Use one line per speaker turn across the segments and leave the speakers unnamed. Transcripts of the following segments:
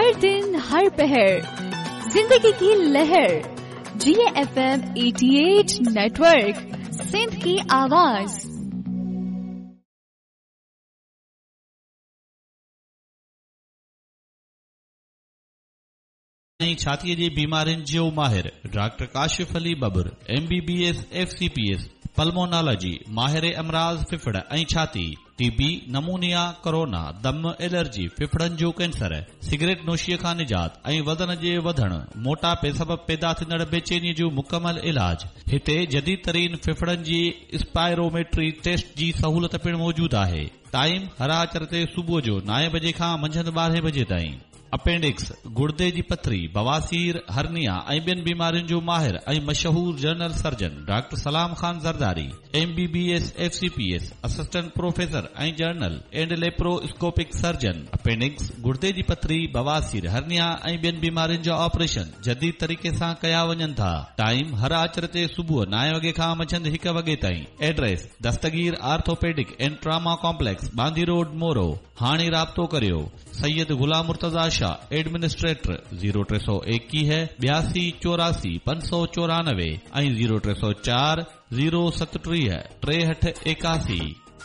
हर दिन हर पहर जिंदगी की लहर GFM 88 नेटवर्क सिंध की आवाज।
छातीअ जी बीमारियुनि जो माहिर डॉक्टर काशिफ अली बबर MBBS FCPS पल्मोनोलॉजी माहिर अमराज फिफड़ ऐं छाती TB नमूनिया कोरोना दम एलर्जी फिफड़नि जो कैंसर सिगरेट नोशीअ खां निजात ऐं वज़न जे वधण मोटापे सबबि पैदा थींदड़ बेचैनी जो मुकमल इलाज। हिते जदीद तरीन फिफड़नि जी स्पायरोमेट्री टेस्ट जी सहूलत पिणु मौजूद आहे। टाइम हर आचर ते सुबुह जो 9 बजे खां मंझंदि 12 बजे ताईं। अपेंडिक्स गुर्दे जी पथरी बवासीर हर्निया ऐं ॿियनि बीमारियुनि जो माहिर ऐं मशहूर जनरल सर्जन डॉक्टर सलाम Khan Zardari MBBS FCPS assistant professor ऐं journal and laparoscopic surgeon. Appendix गुर्दे जी पथरी बवासीर हर्निया ऐं ॿियनि बीमारियुनि जा ऑपरेशन जदीद तरीक़े सां कया वञनि था। टाइम हर आचर ते सुबुह 9 वगे खां मंझंदि 1 वगे ताईं। Address Dastgir orthopaedic and trauma complex बांदी रोड मोरो। हाणे राब्तो करियो सैयद गुलाम मुर्तजा शाह एडमिनिस्ट्रेटर 0321 82 84 594 ऐं 0304 037 63 81।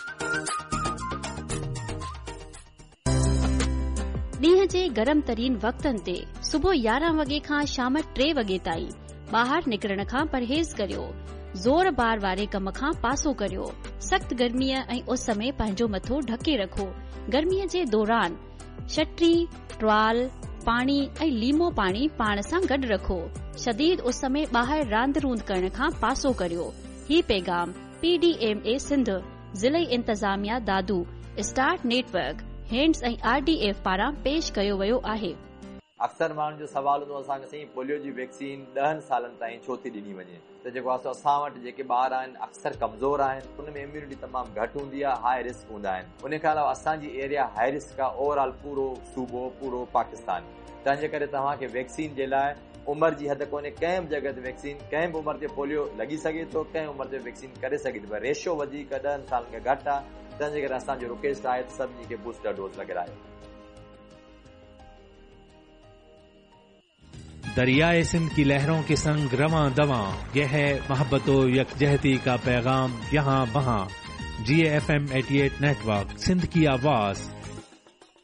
ॾींहं जे गरम तरीन वक़्तनि ते सुबुह 11 वगे खां शाम 3 वगे ताईं ॿाहिरि निकरण खां परहेज़ करियो। ज़ोर बार वारे कम खां पासो करियो। सख़्त गर्मीअ ऐं उस में पंहिंजो मथो ढके रखो। गर्मीअ जे दौरान छटी टवाल पाणी ऐं लीमो पाणी पाण सां गॾु रखो। शदीद उस में ॿाहिरि रांदि रूंद करण खां पासो करियो। ही पैगाम PDMA सिंध ज़िले इंतज़ामिया दादू स्टार्ट नेटवर्क हैंड्स ऐं RDF पारां पेश कयो वियो आहे।
अक्सर माण्हुनि जो सवाल हूंदो असांखे साईं पोलियो जी वैक्सीन 10 सालनि ताईं छो थी ॾिनी वञे। त जेको आहे असां वटि जेके ॿार आहिनि अक्सर कमज़ोर आहिनि, उन में इम्यूनिटी तमामु घटि हूंदी आहे, हाई रिस्क हूंदा आहिनि। उन खां अलावा असांजी एरिया हाई रिस्क आहे ओवरऑल पूरो सूबो पूरो पाकिस्तान। तंहिंजे करे तव्हांखे वैक्सीन जे लाइ उमिरि जी हद कोन्हे। कंहिं बि जॻह ते वैक्सीन कंहिं बि उमिरि ते पोलियो लॻी सघे थो, कंहिं उमिरि ते वैक्सीन करे सघे थी। पर रेशियो वधीक 10 सालनि खां घटि आहे। तंहिंजे करे असांजो रिक्वेस्ट आहे त सभिनी खे बूस्टर डोज लॻारायो।
दरियाए सिंध की लहरों के संग रवां दवां, यह है मोहब्बतो यकजहती का पैगाम यहाँ वहाँ। GFM 88 नेटवर्क सिंध की आवाज।